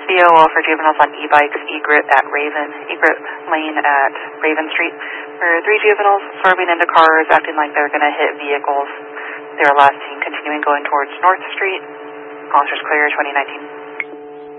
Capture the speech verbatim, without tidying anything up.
C O for juveniles on e-bikes, egret at Raven, egret lane at Raven Street. For three juveniles swerving into cars, acting like they're going to hit vehicles. They were last seen continuing going towards North Street. Officers clear, twenty nineteen.